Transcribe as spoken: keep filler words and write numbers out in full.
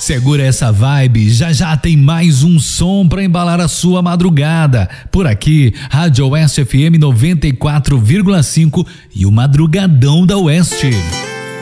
Segura essa vibe, já já tem mais um som pra embalar a sua madrugada. Por aqui, Rádio Oeste F M noventa e quatro vírgula cinco e o Madrugadão da Oeste.